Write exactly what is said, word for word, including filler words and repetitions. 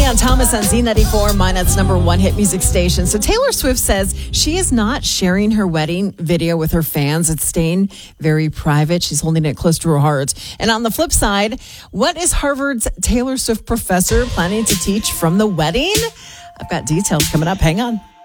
Leon Thomas on Z ninety-four, Minet's number one hit music station. So Taylor Swift says she is not sharing her wedding video with her fans. It's staying very private. She's holding it close to her heart. And on the flip side, what is Harvard's Taylor Swift professor planning to teach from the wedding? I've got details coming up. Hang on.